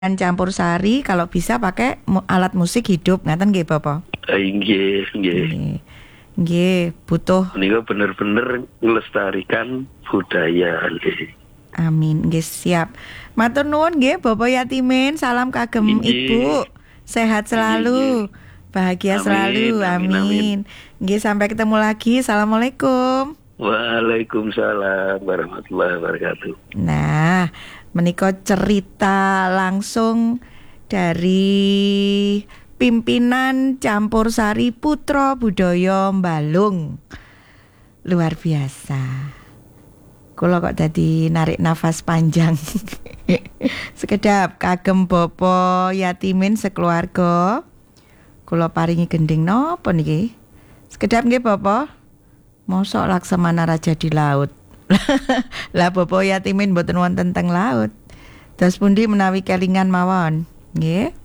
campur sari, kalau bisa pakai alat musik hidup, ngaten nggih Bapak? Nggih, nggih. Nggih, butuh. Niku bener-bener ngelestarikan budaya nggih. Amin, nggih siap. Matur nuwun nggih Bapak Yatimin, salam kagem Ibu. Sehat selalu. Bahagia selalu. Amin. Nggih, sampai ketemu lagi. Assalamualaikum. Waalaikumsalam warahmatullahi wabarakatuh. Nah, menika cerita langsung dari pimpinan Campur Sari Putra Budaya Mbalung. Luar biasa. Kula kok dadi narik nafas panjang. Sekedap kagem Bapak Yatimin sekeluarga. Kula paringi gending napa niki? Sekedap nggih Bapak. Mosok Laksamana Raja di laut. Lah Bapak Yatimin mboten wonten teng laut. Dos pundi menawi kelingan mawon, nggih?